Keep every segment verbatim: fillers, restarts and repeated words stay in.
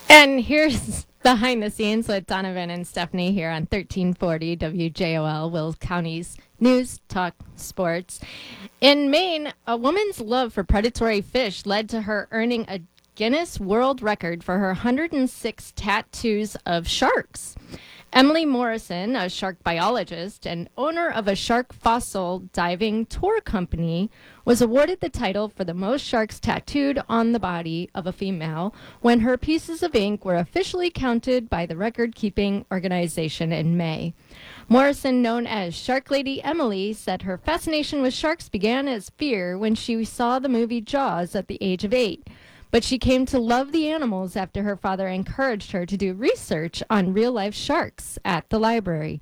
And here's behind the scenes with Donovan and Stephanie here on thirteen forty W J O L, Will County's News Talk Sports. In Maine, a woman's love for predatory fish led to her earning a Guinness World Record for her one hundred six tattoos of sharks. Emily Morrison, a shark biologist and owner of a shark fossil diving tour company, was awarded the title for the most sharks tattooed on the body of a female when her pieces of ink were officially counted by the record-keeping organization in May. Morrison, known as Shark Lady Emily, said her fascination with sharks began as fear when she saw the movie Jaws at the age of eight. But she came to love the animals after her father encouraged her to do research on real-life sharks at the library.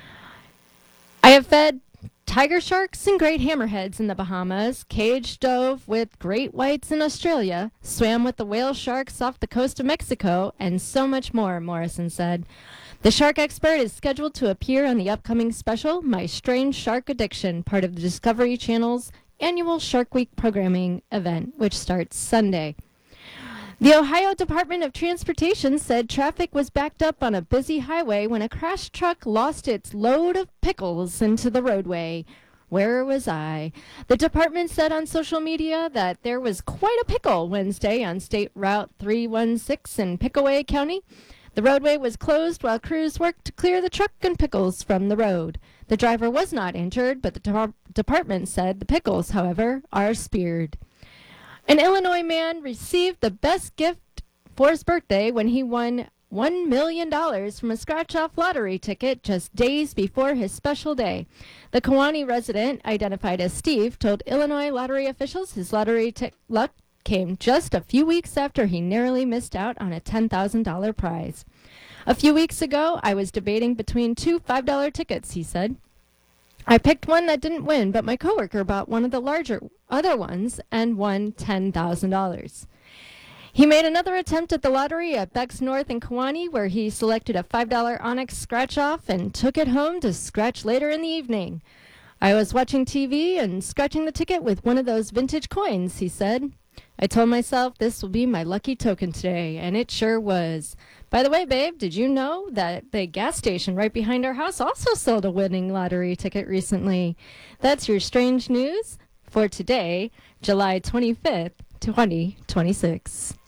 I have fed tiger sharks and great hammerheads in the Bahamas, cage dove with great whites in Australia, swam with the whale sharks off the coast of Mexico, and so much more, Morrison said. The shark expert is scheduled to appear on the upcoming special, My Strange Shark Addiction, part of the Discovery Channel's annual Shark Week programming event, which starts Sunday. The Ohio Department of Transportation said traffic was backed up on a busy highway when a crashed truck lost its load of pickles into the roadway. Where was I? The department said on social media that there was quite a pickle Wednesday on State Route three one six in Pickaway County. The roadway was closed while crews worked to clear the truck and pickles from the road. The driver was not injured, but the de- department said the pickles, however, are speared. An Illinois man received the best gift for his birthday when he won one million dollars from a scratch-off lottery ticket just days before his special day. The Kewanee resident, identified as Steve, told Illinois lottery officials his lottery t- luck came just a few weeks after he narrowly missed out on a ten thousand dollars prize. A few weeks ago, I was debating between two five dollar tickets, he said. I picked one that didn't win, but my coworker bought one of the larger other ones and won ten thousand dollars. He made another attempt at the lottery at Beck's North in Kewanee, where he selected a five dollar Onyx scratch-off and took it home to scratch later in the evening. I was watching T V and scratching the ticket with one of those vintage coins, he said. I told myself this will be my lucky token today, and it sure was. By the way, babe, did you know that the gas station right behind our house also sold a winning lottery ticket recently? That's your strange news for today, July twenty-fifth, twenty twenty-six.